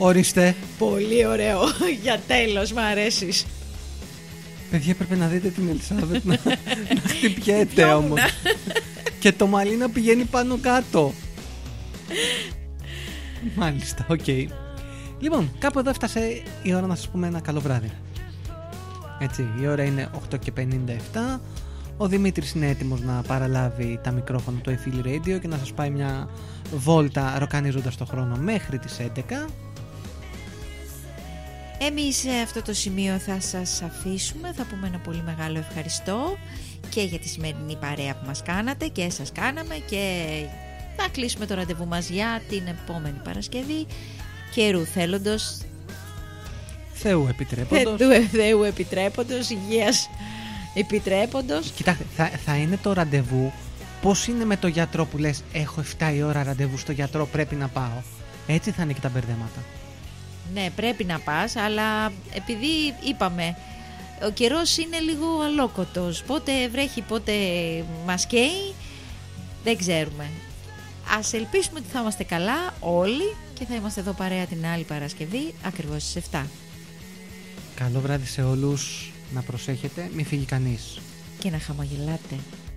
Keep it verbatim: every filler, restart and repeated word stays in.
Ορίστε. Πολύ ωραίο. Για τέλος, μ' αρέσεις. Παιδιά, έπρεπε να δείτε την Ελισάβετ να, να χτυπιέται όμως. Και το μαλλί να πηγαίνει πάνω κάτω. Μάλιστα, οκ. Okay. Λοιπόν, κάπου εδώ έφτασε η ώρα να σας πούμε ένα καλό βράδυ. Έτσι, η ώρα είναι οκτώ και πενήντα επτά. Ο Δημήτρης είναι έτοιμος να παραλάβει τα μικρόφωνα του iFeel Radio και να σας πάει μια βόλτα ροκανίζοντας το χρόνο μέχρι τις έντεκα. Εμείς σε αυτό το σημείο θα σας αφήσουμε. Θα πούμε ένα πολύ μεγάλο ευχαριστώ και για τη σημερινή παρέα που μας κάνατε και σας κάναμε, και θα κλείσουμε το ραντεβού μας για την επόμενη Παρασκευή, καιρού θέλοντος, Θεού επιτρέποντος, Θεού, Θεού επιτρέποντος, υγείας επιτρέποντος. Κοιτάξτε, θα, θα είναι το ραντεβού. Πώς είναι με το γιατρό που λες έχω επτά η ώρα ραντεβού στο γιατρό, πρέπει να πάω. Έτσι θα είναι και τα μπερδέματα. Ναι, πρέπει να πας, αλλά επειδή είπαμε ο καιρός είναι λίγο αλόκοτος, πότε βρέχει πότε μας καίει, δεν ξέρουμε. Ας ελπίσουμε ότι θα είμαστε καλά όλοι και θα είμαστε εδώ παρέα την άλλη Παρασκευή ακριβώς στις επτά. Καλό βράδυ σε όλους, να προσέχετε, μη φύγει κανείς. Και να χαμογελάτε.